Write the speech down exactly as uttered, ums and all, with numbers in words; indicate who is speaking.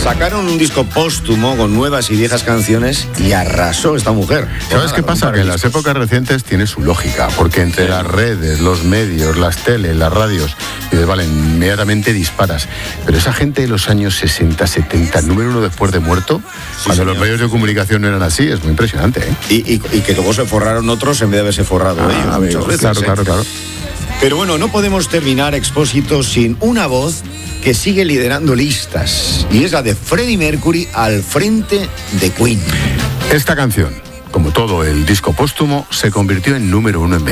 Speaker 1: Sacaron un disco póstumo con nuevas y viejas canciones y arrasó esta mujer.
Speaker 2: ¿Sabes qué pasa? Que en las épocas recientes tiene su lógica, porque entre las redes, los medios, las teles, las radios, y dices, vale, inmediatamente disparas. Pero esa gente de los años sesenta, setenta, número uno después de muerto, sí, cuando señor. Los medios de comunicación no eran así, es muy impresionante, ¿eh?
Speaker 1: Y, y, y que luego se forraron otros en vez de haberse forrado ah, ellos muchas veces.
Speaker 2: Claro,
Speaker 1: ¿eh?
Speaker 2: claro, claro.
Speaker 1: Pero bueno, no podemos terminar Expósito sin una voz que sigue liderando listas, y es la de Freddie Mercury al frente de Queen.
Speaker 2: Esta canción, como todo el disco póstumo, se convirtió en número uno en ventas.